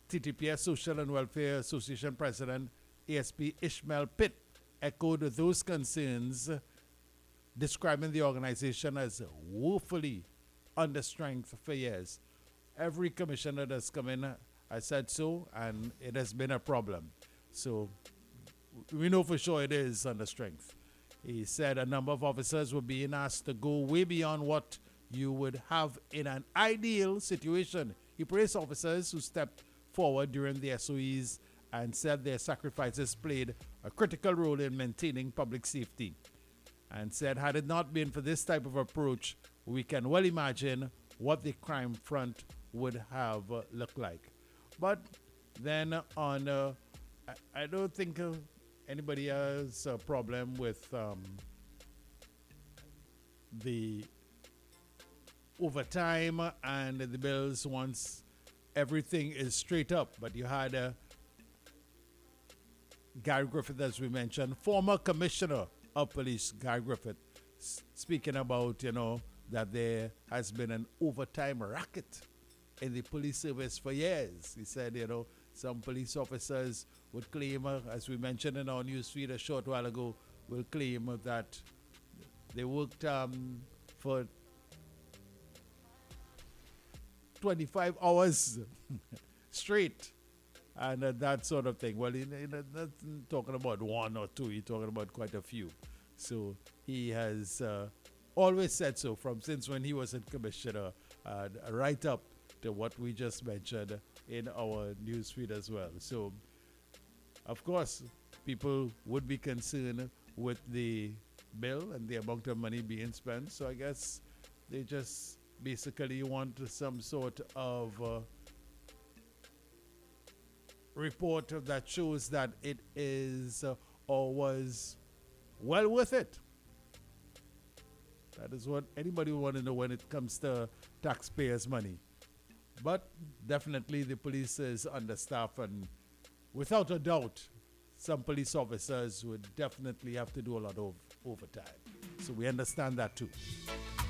TTPS Social and Welfare Association President ASP Ishmael Pitt echoed those concerns, describing the organization as woefully under strength for years. Every commissioner that's come in has said so, and it has been a problem. So we know for sure it is under strength. He said a number of officers were being asked to go way beyond what you would have in an ideal situation. He praised officers who stepped forward during the SOEs and said their sacrifices played a critical role in maintaining public safety. And said, had it not been for this type of approach, we can well imagine what the crime front would have looked like. But then I don't think anybody has a problem with the overtime and the bills once everything is straight up. But you had Gary Griffith, as we mentioned, former commissioner of police, Gary Griffith, speaking about, that there has been an overtime racket in the police service for years. He said, some police officers would claim, as we mentioned in our newsfeed a short while ago, will claim that they worked for 25 hours straight and that sort of thing. Well, he's not talking about one or two, he's talking about quite a few. So he has always said so since when he was in commissioner, right up to what we just mentioned in our newsfeed as well. So, of course, people would be concerned with the bill and the amount of money being spent. So I guess they just basically want some sort of report that shows that it is or was well worth it. That is what anybody would want to know when it comes to taxpayers' money. But definitely the police is understaffed, and without a doubt, some police officers would definitely have to do a lot of overtime. So we understand that too.